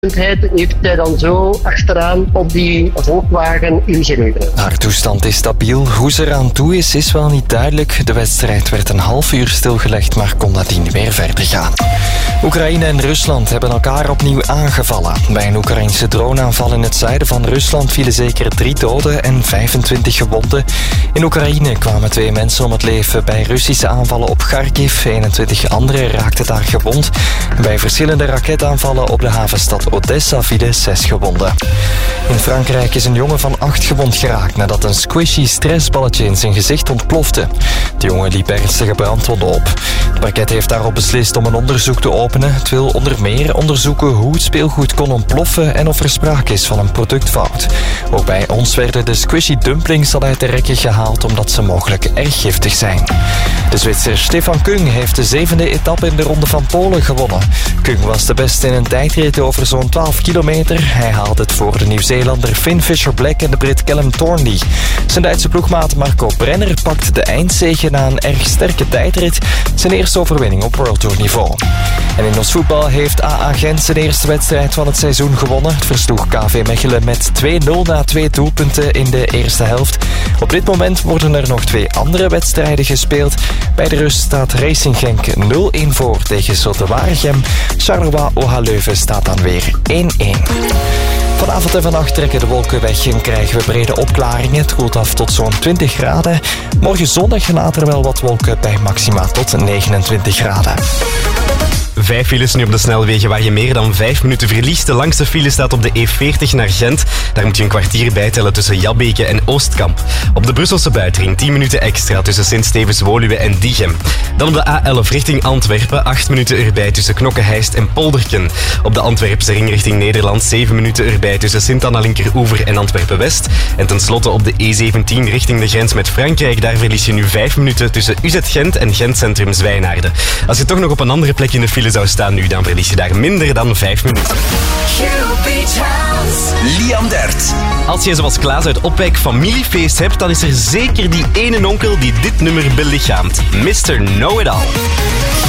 heeft hij dan zo achteraan op die volkwagen ingereden. Haar toestand is stabiel. Hoe ze eraan toe is wel niet duidelijk. De wedstrijd werd een half uur stilgelegd, maar kon nadien weer verder gaan. Oekraïne en Rusland hebben elkaar opnieuw aangevallen. Bij een Oekraïnse droneaanval in het zuiden van Rusland vielen zeker 3 doden en 25 gewonden. In Oekraïne kwamen 2 mensen om het leven bij Russische aanvallen op Kharkiv. 21 anderen raakten daar gewond. Bij verschillende raketaanvallen op de havenstad Odessa vielen 6 gewonden. In Frankrijk is een jongen van 8 gewond geraakt nadat een squishy stressballetje in zijn gezicht ontplofte. De jongen liep ernstige brandwonden op. Het parket heeft daarop beslist om een onderzoek te openen. Het wil onder meer onderzoeken hoe het speelgoed kon ontploffen en of er sprake is van een productfout. Ook bij ons werden de squishy dumplings al uit de rekken gehaald omdat ze mogelijk erg giftig zijn. De Zwitser Stefan Kung heeft de 7e etappe in de Ronde van Polen gewonnen. Kung was de beste in een tijdrit over zo'n 12 kilometer. Hij haalde het voor de Nieuw-Zeelander Finn Fisher-Black en de Brit Callum Thornley. Zijn Duitse ploegmaat Marco Brenner pakt de eindzege na een erg sterke tijdrit. Zijn eerste overwinning op World Tour niveau. En in ons voetbal heeft AA Gent zijn eerste wedstrijd van het seizoen gewonnen. Het versloeg KV Mechelen met 2-0 na 2 doelpunten in de eerste helft. Op dit moment worden er nog 2 andere wedstrijden gespeeld. Bij de rust staat Racing Genk 0-1 voor tegen Zulte Waregem. Charleroi OH Leuven staat dan weer 1-1. Vanavond en vannacht trekken de wolken weg en krijgen we brede opklaringen. Het koelt af tot zo'n 20 graden. Morgen zondag later wel wat wolken bij maxima tot 29 graden. 5 files nu op de snelwegen waar je meer dan 5 minuten verliest. De langste file staat op de E40 naar Gent. Daar moet je een kwartier bijtellen tussen Jabbeke en Oostkamp. Op de Brusselse buitenring 10 minuten extra tussen Sint-Stevens-Woluwe en Diegem. Dan op de A11 richting Antwerpen 8 minuten erbij tussen Knokke-Heist en Polderken. Op de Antwerpse ring richting Nederland 7 minuten erbij tussen Sint-Anna-Linkeroever en Antwerpen-West. En tenslotte op de E17 richting de grens met Frankrijk. Daar verlies je nu 5 minuten tussen UZ Gent en Gent Centrum Zwijnaarden. Als je toch nog op een andere plek in de file zou staan nu, dan verlies je daar minder dan 5 minuten. Liam Dert. Als jij zoals Klaas uit Opwijk familiefeest hebt, dan is er zeker die ene onkel die dit nummer belichaamt. Mr. Know-It-All.